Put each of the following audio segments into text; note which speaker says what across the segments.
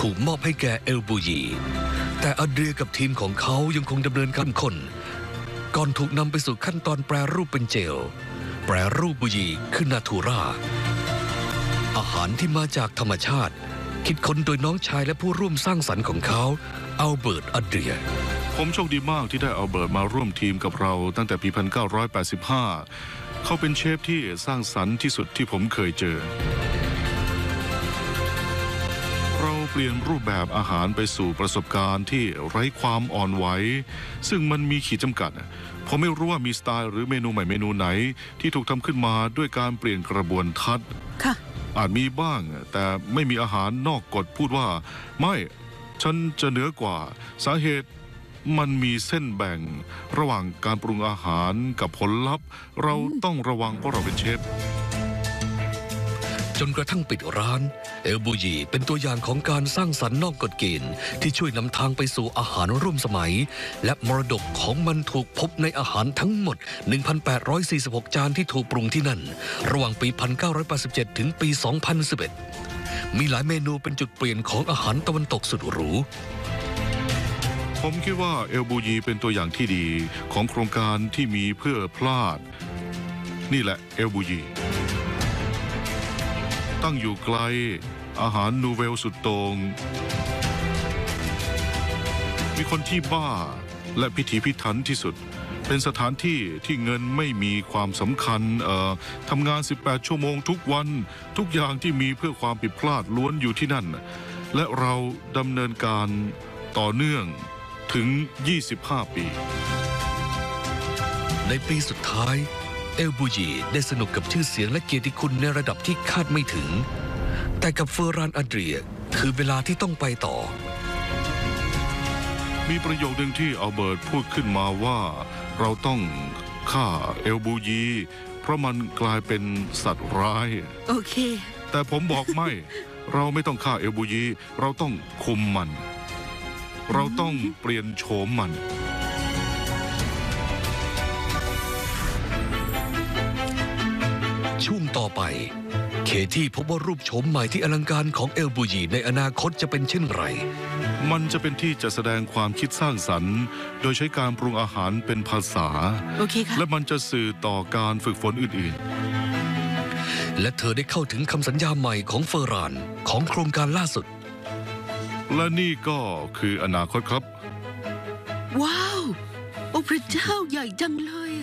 Speaker 1: ถูกมอบให้แก่เอลบูยีแต่อัเดรียกับทีมของเขายังคงดำเนินการคนก่อนถูกนำไปสู่ขั้นตอนแปรรูปเป็นเจลแปรรูปบูยีคือนาทูราอาหารที่มาจากธรรมชาติคิดค้นโดยน้องชายและผู้ร่วมสร้างสรรค์ของเขาอัลเบิร์ตอัเดรีย
Speaker 2: ผมโชคดีมากที่ได้อัลเบิร์ตมาร่วมทีมกับเราตั้งแต่ปี 1985 เขาเป็นเชฟที่สร้างสรรค์ที่สุดที่ผมเคยเจอเราเปลี่ยนรูปแบบอาหารไปสู่ประสบการณ์ที่ไร้ความอ่อนไหวซึ่งมันมีขีดจำกัดผมไม่รู้ว่ามีสไตล์หรือเมนูใหม่เมนูไหนที่ถูกทำขึ้นมาด้วยการเปลี่ยนกระบวนทัศน์อาจมีบ้างแต่ไม่มีอาหารนอกกฎพูดว่าไม่ฉันจะเหนือกว่าสาเหตุมันมีเส้นแบ่งระหว่างการปรุงอาหารกับผลลัพธ์เราต้องระวังเพราะเราเป็นเชฟ
Speaker 1: จนกระทั่งปิดร้านเอลบูยีเป็นตัวอย่างของการสร้างสรรค์นอกกฎเกณฑ์ที่ช่วยนำทางไปสู่อาหารร่วมสมัยและมรดกของมันถูกพบในอาหารทั้งหมด 1,846 จานที่ถูกปรุงที่นั่นระหว่างปี 1987 ถึงปี 2011 มีหลายเมนูเป็นจุดเปลี่ยนของอาหารตะวันตกสุดหรู
Speaker 2: ผมคิดว่าเอลบูยีเป็นตัวอย่างที่ดีของโครงการที่มีเพื่อพลาดนี่แหละเอลบูยีตั้งอยู่ไกลอาหารนูเวลสุดโต่งมีคนที่บ้าและพิถีพิถันที่สุดเป็นสถานที่ที่เงินไม่มีความสำคัญทำงาน18 ชั่วโมงทุกวันทุกอย่างที่มีเพื่อความผิดพลาดล้วนอยู่ที่นั่นและเราดำเนินการต่อเนื่องถึง25 ปี
Speaker 1: ในปีสุดท้ายเอลบูยีได้สนุกกับชื่อเสียงและเกียรติคุณในระดับที่คาดไม่ถึงแต่กับเฟอร์รานอัเดรียคือเวลาที่ต้องไปต่อ
Speaker 2: มีประโยคหนึ่งที่อัลเบิร์ตพูดขึ้นมาว่าเราต้องฆ่าเอลบูยีเพราะมันกลายเป็นสัตว์ร้าย
Speaker 3: โอเค
Speaker 2: แต่ผมบอกไม่เราไม่ต้องฆ่าเอลบูยีเราต้องคุมมันเราต้องเปลี่ยนโฉมมัน
Speaker 1: ช่วงต่อไปเคที่พบว่ารูปโฉมใหม่ที่อลังการของเอลบูยีในอนาคตจะเป็นเช่นไร
Speaker 2: มันจะเป็นที่จะแสดงความคิดสร้างสรรค์โดยใช้การปรุงอาหารเป็นภาษาและมันจะสื่อต่อการฝึกฝนอื่น
Speaker 1: ๆและเธอได้เข้าถึงคำสัญญาใหม่ของเฟอร์รานของโครงการล่าสุด
Speaker 2: และนี่ก็คืออนาคตครับ
Speaker 3: ว้าวโอ้พระเจ้าใหญ่จังเลย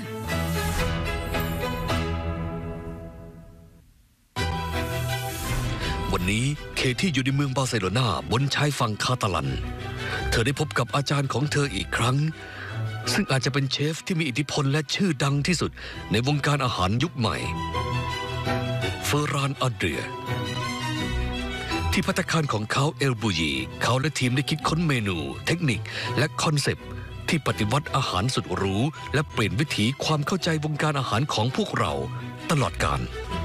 Speaker 1: วันนี้เคที่อยู่ในเมืองบาร์เซโลนาบนชายฝั่งคาตาลันเธอได้พบกับอาจารย์ของเธออีกครั้งซึ่งอาจจะเป็นเชฟที่มีอิทธิพลและชื่อดังที่สุดในวงการอาหารยุคใหม่เฟอร์รานอัเดรียที่ภัตตาคารของเขาเอลบูยีเขาและทีมได้คิดค้นเมนูเทคนิคและคอนเซปต์ที่ปฏิวัติอาหารสุดหรูและเปลี่ยนวิถีความเข้าใจวงการอาหารของพวกเราตลอดกาล